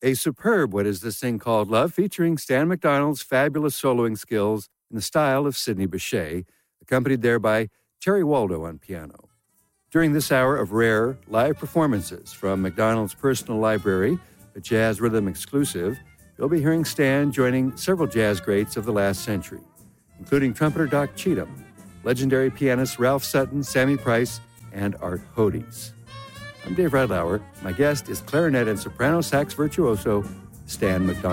A superb What Is This Thing Called Love featuring Stan McDonald's fabulous soloing skills in the style of Sidney Bechet, accompanied there by Terry Waldo on piano. During this hour of rare live performances from McDonald's personal library, a jazz rhythm exclusive, you'll be hearing Stan joining several jazz greats of the last century, including trumpeter Doc Cheatham, legendary pianists Ralph Sutton, Sammy Price, and Art Hodes. I'm Dave Radlauer. My guest is clarinet and soprano sax virtuoso Stan McDonald.